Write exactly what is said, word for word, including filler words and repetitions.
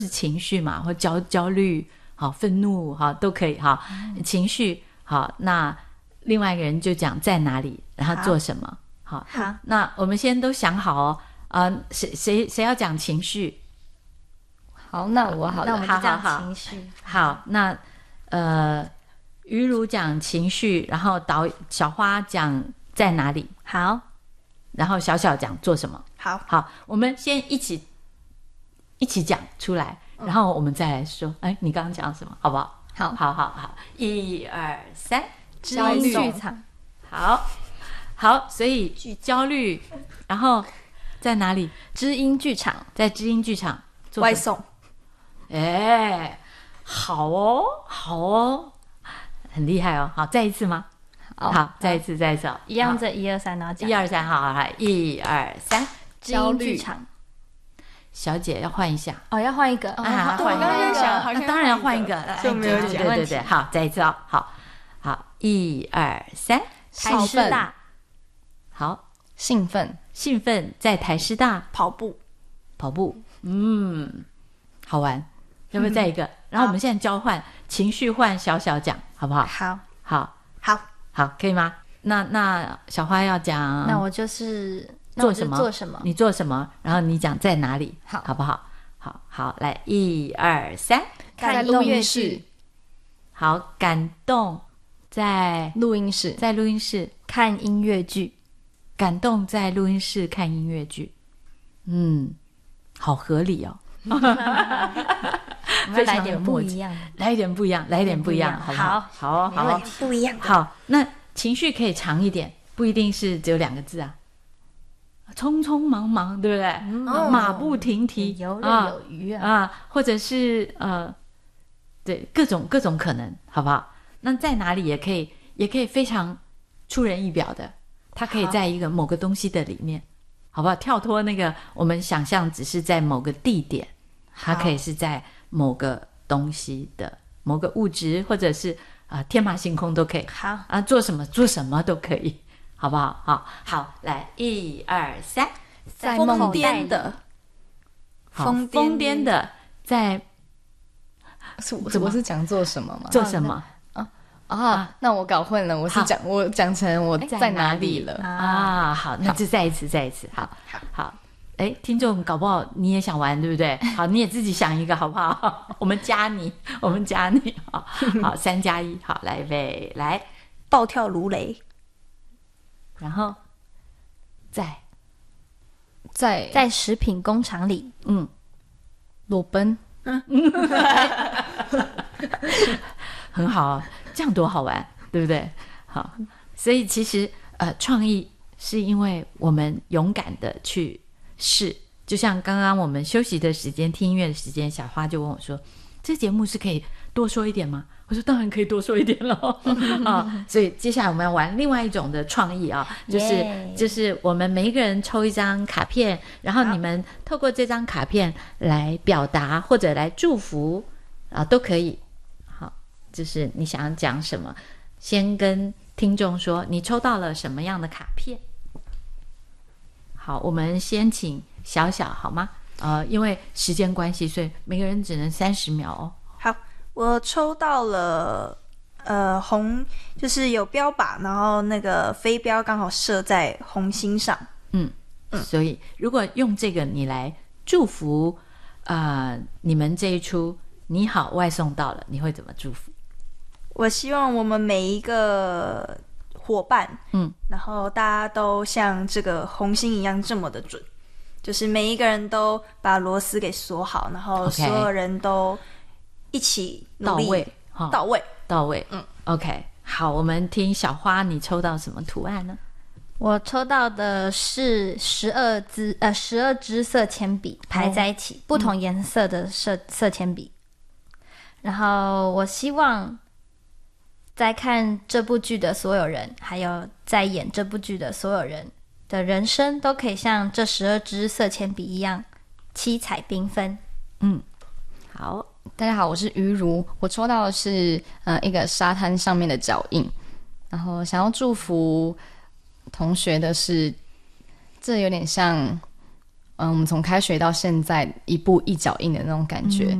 是情绪嘛，或焦焦虑，好，愤怒，好，都可以，好，嗯、情绪，好，那另外一个人就讲在哪里，然后做什么，好， 好， 那我们先都想好哦，啊、呃，谁谁谁要讲情绪？ 好，那我好了， 那我们就讲情绪。 好，好好那呃，于如讲情绪，然后导小花讲在哪里？ 好， 然后小小讲做什么？ 好， 好，我们先一起。一起讲出来，然后我们再来说。哎、嗯，你刚刚讲什么？好不好？ 好， 好，好，好，一二三， 知音剧场。 好，好，所以焦虑，然后在哪里？ 知音剧场， 在知音剧场做外送。 哎，好哦，好哦，很厉害哦。好，再一次吗？好，好再一次，再一次、哦， 一样这一二三，然后讲一二三，好好好，一二三， 知音剧场。 小姐要换一下哦，要换一个啊！ 我刚刚在想，好像当然要换一个， 就没有讲。 对对对，好，再一次哦，好，好，一二三， 台师大， 好， 兴奋， 兴奋，在台师大跑步， 跑步，嗯，好玩，要不要再一个？然后我们现在交换情绪，换小小讲，好不好？ 好， 好， 好， 好，可以吗？那那小花要讲， 那我就是做什么？ 做什么？ 你做什么？然后你讲在哪里？ 好， 好不好？好好，来，一二三， 看音乐剧。 好，感动在录音室， 在录音室看音乐剧。 感动在录音室看音乐剧。嗯，好合理哦。 非常有默契， 来一点不一样，来一点不一样，好不好？好，好，好， 不一样。 好，那情绪可以长一点，不一定是只有两个字啊。匆匆忙忙，对不对？嗯、马不停蹄， 游刃有余啊！ 啊，或者是呃，对，各种各种可能，好不好？那在哪里也可以，也可以非常出人意表的，它可以在一个某个东西的里面，好不好？跳脱那个我们想象只是在某个地点，它可以是在某个东西的某个物质，或者是啊、呃、天马行空都可以。 好啊，做什么做什么都可以。好不好？好，好，来，一二三， 在疯癫的， 疯疯癫的，在是我我是讲做什么吗？ 做什么？ 啊啊！那我搞混了，我是讲我讲成我在哪里了啊？好，那就再一次，再一次，好，好，哎，听众搞不好你也想玩，对不对？好，你也自己想一个，好不好？我们加你，我们加你，好，好，三加一，好，来呗，来， 暴跳如雷。 然后在在在食品工厂里， 嗯， 裸奔， 嗯， 很好，这样多好玩，对不对？好，所以其实呃，创意是因为我们勇敢的去试，就像刚刚我们休息的时间、听音乐的时间，小花就问我说：“这节目是可以多说一点吗？”我说当然可以多说一点了啊，所以接下来我们要玩另外一种的创意啊，就是、yeah. 就是我们每一个人抽一张卡片，然后你们透过这张卡片来表达或者来祝福啊，都可以。好，就是你想讲什么，先跟听众说你抽到了什么样的卡片。好，我们先请小小好吗？呃，因为时间关系，所以每个人只能三十秒哦。 好。我抽到了呃红，就是有标靶，然后那个飞镖刚好射在红心上。 嗯嗯，所以如果用这个你来祝福呃你们这一出你好外送到了，你会怎么祝福？ 我希望我们每一个伙伴，嗯，然后大家都像这个红心一样这么的准，就是每一个人都把螺丝给锁好，然后所有人都一起努力到位， 到位， 到位。嗯 ，OK， 好，我们听小花，你抽到什么图案呢？ 我抽到的是十二支呃十二支色铅笔排在一起，哦、不同颜色的色、嗯、色铅笔。然后我希望在看这部剧的所有人，还有在演这部剧的所有人的人生，都可以像这十二支色铅笔一样七彩缤纷。 嗯，好。 大家好，我是于如，我抽到的是呃一个沙滩上面的脚印，然后想要祝福同学的是，这有点像嗯，我们从开学到现在一步一脚印的那种感觉。